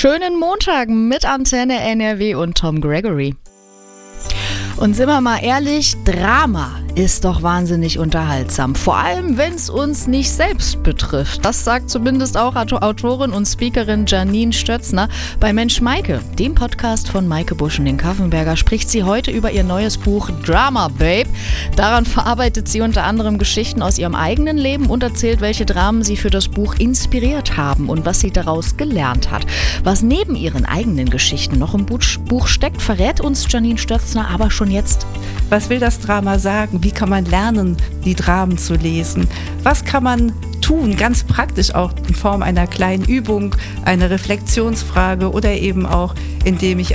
Schönen Montag mit Antenne NRW und Tom Gregory. Und sind wir mal ehrlich, Drama ist doch wahnsinnig unterhaltsam. Vor allem, wenn es uns nicht selbst betrifft. Das sagt zumindest auch Autorin und Speakerin Janine Stötzner. Bei Mensch Maike, dem Podcast von Maike Buschen in Kaffenberger, spricht sie heute über ihr neues Buch Drama Babe. Daran verarbeitet sie unter anderem Geschichten aus ihrem eigenen Leben und erzählt, welche Dramen sie für das Buch inspiriert haben und was sie daraus gelernt hat. Was neben ihren eigenen Geschichten noch im Buch steckt, verrät uns Janine Stötzner aber schon jetzt. Was will das Drama sagen? Wie kann man lernen, die Dramen zu lesen? Was kann man tun, ganz praktisch auch in Form einer kleinen Übung, einer Reflexionsfrage oder eben auch, indem ich